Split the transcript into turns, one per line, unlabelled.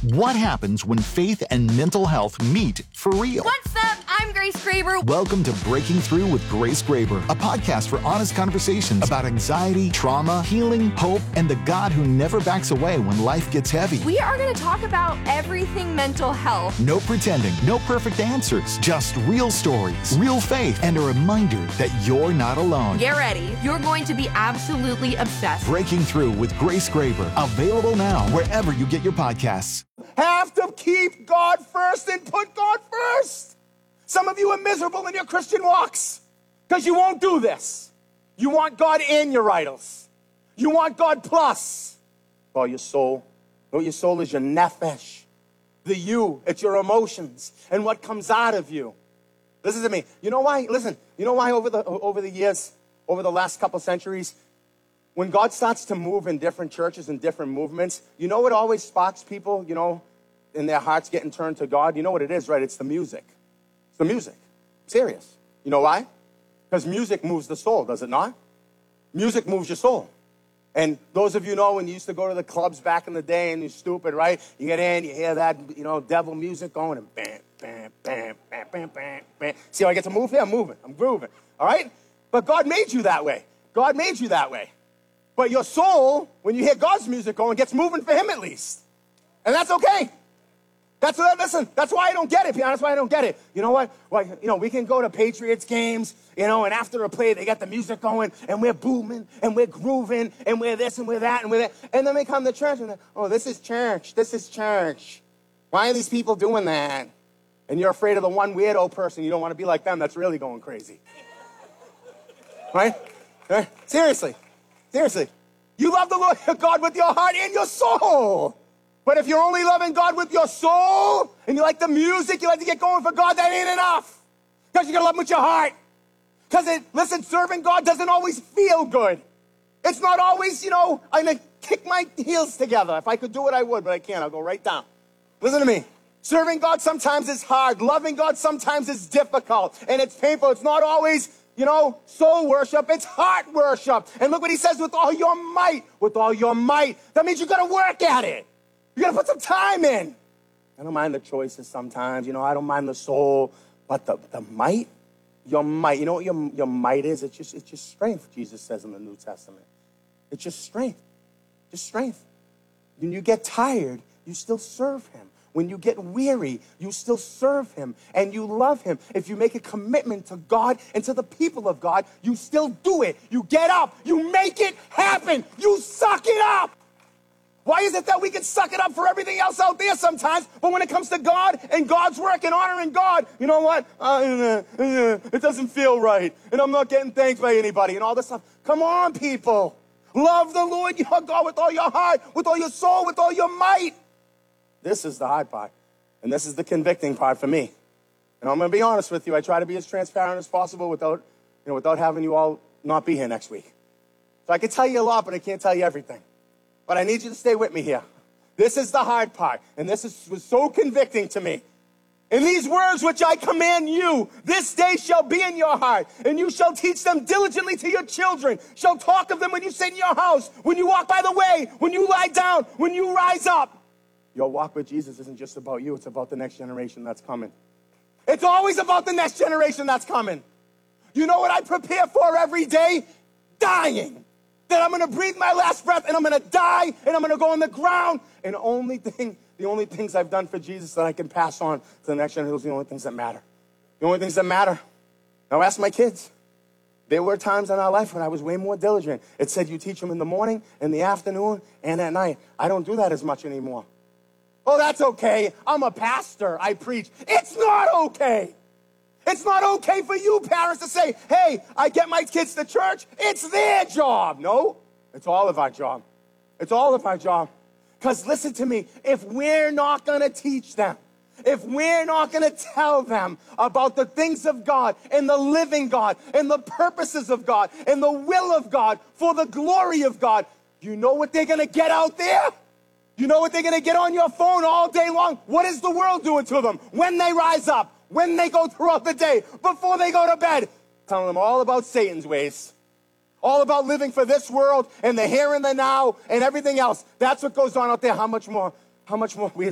What happens when faith and mental health meet for real?
What's up? I'm Grace Graber.
Welcome to Breaking Through with Grace Graber, a podcast for honest conversations about anxiety, trauma, healing, hope, and the God who never backs away when life gets heavy.
We are going to talk about everything mental health.
No pretending, no perfect answers, just real stories, real faith, and a reminder that you're not alone.
Get ready. You're going to be absolutely obsessed.
Breaking Through with Grace Graber, available now wherever you get your podcasts.
Have to keep God first and put God first. Some of you are miserable in your Christian walks because you won't do this. You want God in your idols. You want God plus. Oh, your soul. Oh, your soul is your nephesh. The you, it's your emotions and what comes out of you. Listen to me. You know why? Listen. You know why over the years, over the last couple centuries, when God starts to move in different churches and different movements, you know what always sparks people, in their hearts getting turned to God? You know what it is, right? It's the music. It's the music. Serious. You know why? Because music moves the soul, does it not? Music moves your soul. And those of you know when you used to go to the clubs back in the day and you're stupid, right? You get in, you hear that, devil music going and bam, bam, bam, bam, bam, bam, bam. See how I get to move here? I'm moving. I'm grooving. All right? But God made you that way. God made you that way. But your soul, when you hear God's music going, gets moving for him at least. And that's okay. That's why I don't get it. That's why I don't get it. You know what? Well, we can go to Patriots games, and after a play, they got the music going, and we're booming, and we're grooving, and we're this, and we're that, and we're that. And then they come to church, and they're, oh, this is church. This is church. Why are these people doing that? And you're afraid of the one weirdo person. You don't want to be like them. That's really going crazy. Right? Seriously. You love the Lord your God with your heart and your soul. But if you're only loving God with your soul, and you like the music, you like to get going for God, that ain't enough. Because you got to love him with your heart. Because, serving God doesn't always feel good. It's not always, I'm going to kick my heels together. If I could do it, I would, but I can't. I'll go right down. Listen to me. Serving God sometimes is hard. Loving God sometimes is difficult. And it's painful. It's not always, soul worship. It's heart worship. And look what he says, with all your might. With all your might. That means you got to work at it. You got to put some time in. I don't mind the choices sometimes. I don't mind the soul. But the might, your might. You know what your might is? It's just strength, Jesus says in the New Testament. It's just strength. Just strength. When you get tired, you still serve him. When you get weary, you still serve him and you love him. If you make a commitment to God and to the people of God, you still do it. You get up. You make it happen. You suck it up. Why is it that we can suck it up for everything else out there sometimes, but when it comes to God and God's work and honoring God, you know what? It doesn't feel right, and I'm not getting thanked by anybody and all this stuff. Come on, people. Love the Lord your God with all your heart, with all your soul, with all your might. This is the hard part, and this is the convicting part for me. And I'm going to be honest with you. I try to be as transparent as possible without having you all not be here next week. So I can tell you a lot, but I can't tell you everything. But I need you to stay with me here. This is the hard part, and was so convicting to me. And these words which I command you, this day shall be in your heart, and you shall teach them diligently to your children, shall talk of them when you sit in your house, when you walk by the way, when you lie down, when you rise up. Your walk with Jesus isn't just about you, it's about the next generation that's coming. It's always about the next generation that's coming. You know what I prepare for every day? Dying. That I'm going to breathe my last breath and I'm going to die and I'm going to go on the ground. And the only things I've done for Jesus that I can pass on to the next generation are the only things that matter. The only things that matter. Now ask my kids. There were times in our life when I was way more diligent. It said you teach them in the morning, in the afternoon, and at night. I don't do that as much anymore. Oh, that's okay. I'm a pastor. I preach. It's not okay. It's not okay for you parents to say, hey, I get my kids to church. It's their job. No, it's all of our job. It's all of our job. Because listen to me, if we're not going to teach them, if we're not going to tell them about the things of God and the living God and the purposes of God and the will of God for the glory of God, you know what they're going to get out there? You know what they're going to get on your phone all day long? What is the world doing to them when they rise up? When they go throughout the day, before they go to bed, telling them all about Satan's ways, all about living for this world and the here and the now and everything else. That's what goes on out there. How much more we